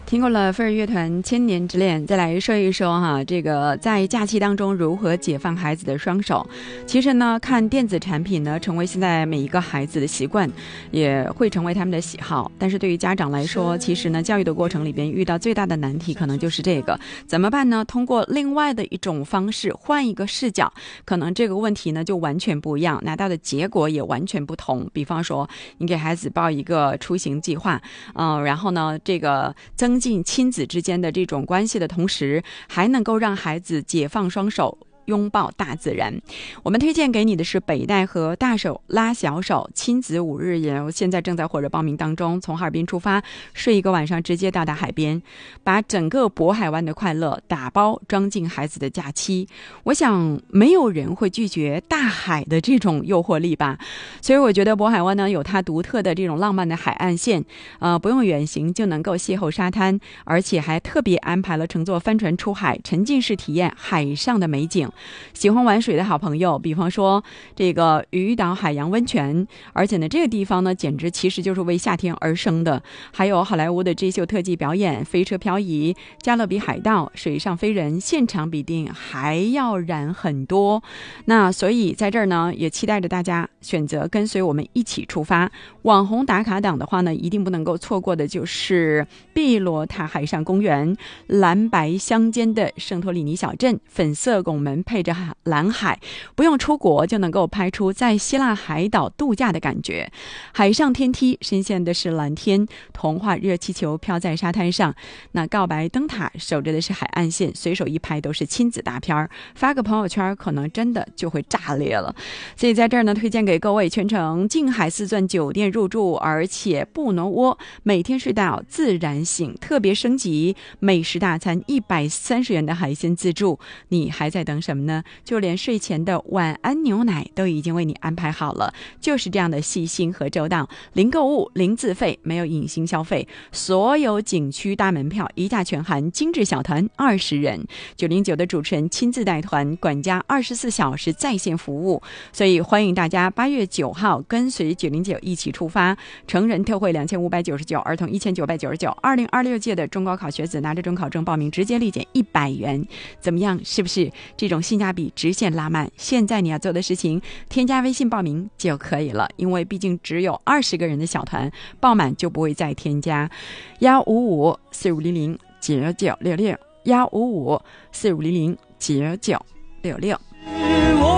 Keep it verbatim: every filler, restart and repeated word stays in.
听过了飞儿乐团《千年之恋》，再来说一说哈，这个在假期当中如何解放孩子的双手。其实呢，看电子产品呢，成为现在每一个孩子的习惯，也会成为他们的喜好。但是对于家长来说，其实呢，教育的过程里边遇到最大的难题，可能就是这个怎么办呢？通过另外的一种方式，换一个视角，可能这个问题呢就完全不一样，拿到的结果也完全不同。比方说，你给孩子报一个出行计划，嗯、呃，然后呢，这个增进亲子之间的这种关系的同时，还能够让孩子解放双手，拥抱大自然。我们推荐给你的是北戴河大手拉小手亲子五日游，现在正在火热报名当中。从哈尔滨出发，睡一个晚上直接到达海边，把整个渤海湾的快乐打包装进孩子的假期。我想没有人会拒绝大海的这种诱惑力吧。所以我觉得渤海湾呢有它独特的这种浪漫的海岸线，呃，不用远行就能够邂逅沙滩，而且还特别安排了乘坐帆船出海，沉浸式体验海上的美景。喜欢玩水的好朋友，比方说这个鱼岛海洋温泉，而且呢这个地方呢简直其实就是为夏天而生的。还有好莱坞的这秀特技表演、飞车漂移、加勒比海盗、水上飞人，现场比电影还要燃很多。那所以在这儿呢也期待着大家选择跟随我们一起出发。网红打卡档的话呢，一定不能够错过的就是碧罗塔海上公园、蓝白相间的圣托里尼小镇、粉色拱门配着蓝海，不用出国就能够拍出在希腊海岛度假的感觉。海上天梯深陷的是蓝天，童话热气球飘在沙滩上，那告白灯塔守着的是海岸线，随手一拍都是亲子大片，发个朋友圈可能真的就会炸裂了。所以在这儿呢，推荐给各位全程静海四钻酒店入住，而且不挪窝，每天睡到自然醒，特别升级美食大餐一百三十元的海鲜自助。你还在等什么呢？就连睡前的晚安牛奶都已经为你安排好了，就是这样的细心和周到。零购物，零自费，没有隐形消费，所有景区大门票一价全含，精致小团二十人，九零九的主持人亲自带团，管家二十四小时在线服务。所以欢迎大家八月九号跟随九零九一起出发，成人特惠两千五百九十九，儿童一千九百九十九。二零二六届的中高考学子拿着中考证报名，直接立减一百元，怎么样？是不是这种性价比直线拉满？现在你要做的事情，添加微信报名就可以了，因为毕竟只有二十个人的小团，报满就不会再添加。幺五五四五零零九九六六，幺五五四五零零九九六六。